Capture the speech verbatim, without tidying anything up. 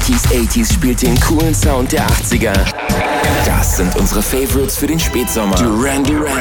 neunziger, achtziger spielt den coolen Sound der achtziger. Das sind unsere Favorites für den Spätsommer. Duran Duran.